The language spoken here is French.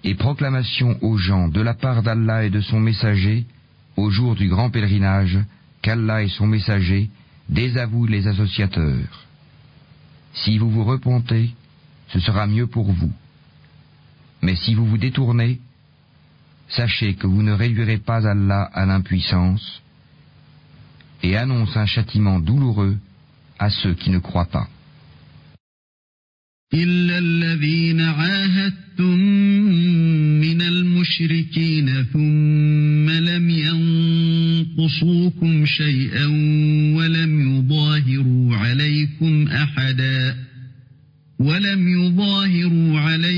et proclamation aux gens de la part d'Allah et de son messager, au jour du grand pèlerinage, qu'Allah et son messager désavouent les associateurs. Si vous vous repentez, ce sera mieux pour vous. Mais si vous vous détournez, sachez que vous ne réduirez pas Allah à l'impuissance, et annonce un châtiment douloureux à ceux qui ne croient pas. إلا الذين عاهدتم من المشركين ثم لم ينقصوكم شيئا ولم يظاهروا عليكم